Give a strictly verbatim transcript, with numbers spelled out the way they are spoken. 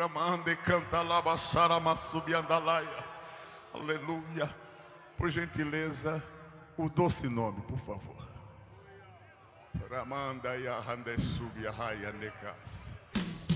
Ramande canta labaxara massubiandalaia. Aleluia. Por gentileza, o doce nome, por favor. Ramanda ya hande subia raia necas.